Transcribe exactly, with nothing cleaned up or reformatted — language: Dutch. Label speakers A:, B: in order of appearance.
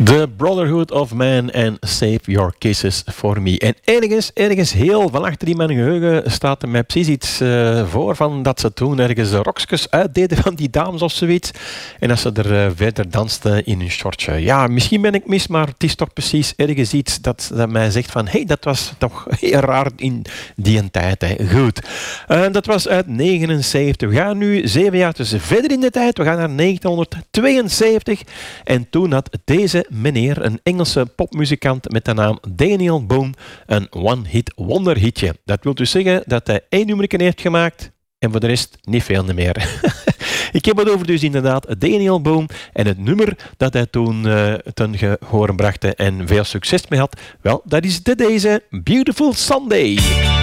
A: The Brotherhood of Man en Save Your Kisses for Me. En ergens, ergens heel van achter in mijn geheugen staat er mij precies iets uh, voor van dat ze toen ergens rokjes uitdeden van die dames of zoiets. En dat ze er uh, verder dansten in hun shortje. Ja, misschien ben ik mis, maar het is toch precies ergens iets dat, dat mij zegt van hé, hey, dat was toch heel raar in die tijd. Hè. Goed. Uh, dat was uit negenenzeventig. We gaan nu zeven jaar tussen verder in de tijd. We gaan naar negentien tweeënzeventig. En toen had deze meneer, een Engelse popmuzikant met de naam Daniel Boone, een one-hit wonder hitje. Dat wil dus zeggen dat hij één nummer heeft gemaakt en voor de rest niet veel meer. Ik heb het over dus inderdaad Daniel Boone en het nummer dat hij toen uh, ten gehoor bracht en veel succes mee had. Wel, dat is de deze Beautiful Sunday.